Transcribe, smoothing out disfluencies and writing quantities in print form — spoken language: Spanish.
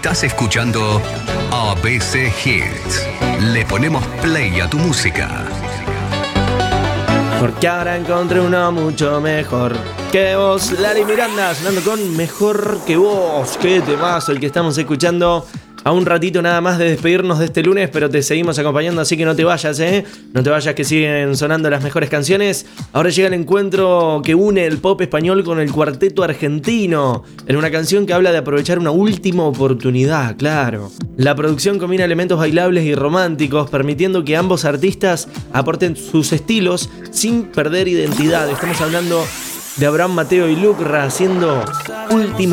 Estás escuchando ABC Hits. Le ponemos play a tu música. Porque ahora encontré uno mucho mejor que vos. Lali Miranda sonando con Mejor que Vos. Qué temazo el que estamos escuchando. A un ratito nada más de despedirnos de este lunes, pero te seguimos acompañando, así que no te vayas, no te vayas, que siguen sonando las mejores canciones. Ahora llega el encuentro que une el pop español con el cuarteto argentino, en una canción que habla de aprovechar una última oportunidad, claro. La producción combina elementos bailables y románticos, permitiendo que ambos artistas aporten sus estilos sin perder identidad. Estamos hablando de Abraham Mateo y Lucra haciendo Último